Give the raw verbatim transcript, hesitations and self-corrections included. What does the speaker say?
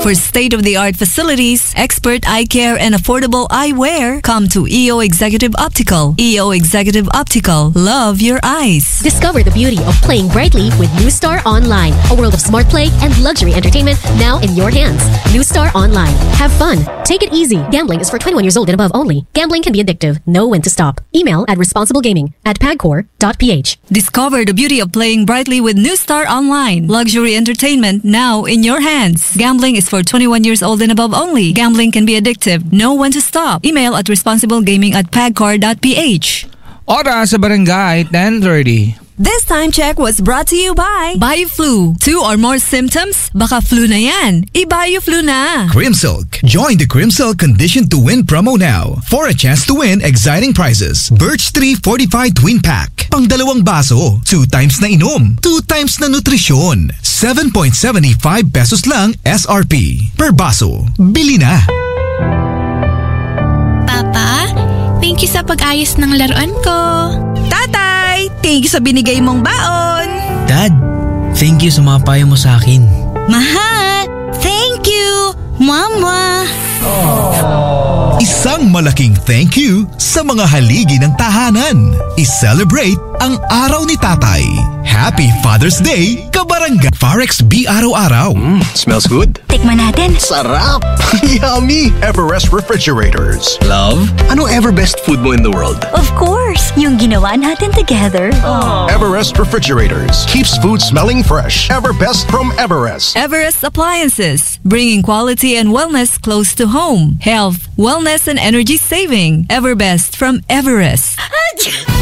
For state-of-the-art facilities, expert eye care, and affordable eyewear, come to E O Executive Optical. E O Executive Optical. Love your eyes. Discover the beauty of playing brightly with New Star Online. A world of smart play and luxury entertainment now in your hands. New Star Online. Have fun. Take it easy. Gambling is for twenty-one years old and above only. Gambling can be addictive. Know when to stop. Email at responsiblegaming at pagcor dot p h. Discover the beauty of playing brightly with New Star Online. Luxury entertainment now in your hands. Gambling is for twenty-one years old and above only. Gambling can be addictive. Know when to stop. Email at responsiblegaming at pagcor dot p h. Oras sa barangay, ten thirty. This time check was brought to you by BioFlu. Two or more symptoms? Baka flu na yan. I-BioFlu na. Crimsilk. Join the Crimsilk Condition to Win promo now for a chance to win exciting prizes. Birch Tree Fortified Twin Pack. Pang dalawang baso. Two times na inom. Two times na nutrisyon. seven point seven five pesos lang S R P. Per baso. Bili na. Papa, thank you sa pag-ayos ng laruan ko. Tatay, thank you sa binigay mong baon. Dad, thank you sa mga payo mo sa akin. Mahal, thank you. Mama. Isang malaking thank you sa mga haligi ng tahanan. I-celebrate ang araw ni Tatay. Happy Father's Day, Kabarangay. Farex B araw-araw. Mm, smells good. Tikman natin. Sarap! Yummy! Everest Refrigerators. Love? Ano Everbest food mo in the world? Of course, yung ginawa natin together. Everest Refrigerators. Keeps food smelling fresh. Everbest from Everest. Everest Appliances, bringing quality and wellness close to home. Health, wellness, and energy saving. Everbest from Everest.